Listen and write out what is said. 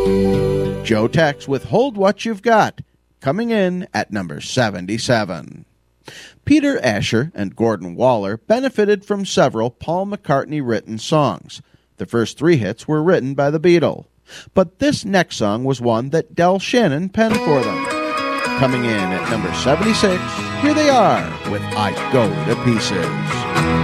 Joe Tex with Hold What You've Got, coming in at number 77. Peter Asher and Gordon Waller benefited from several Paul McCartney-written songs. The first 3 hits were written by the Beatles. But this next song was one that Del Shannon penned for them. Coming in at number 76, here they are with I Go to Pieces.